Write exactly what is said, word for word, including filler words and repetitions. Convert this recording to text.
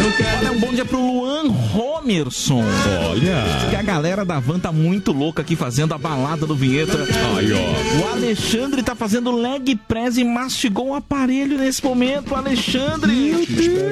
Olha, um bom dia pro Luan Romerson. Olha. Que a galera da van tá muito louca aqui fazendo a balada do Vinheta. Aí, ó. O Alexandre tá fazendo leg press e mastigou o aparelho nesse momento, Alexandre.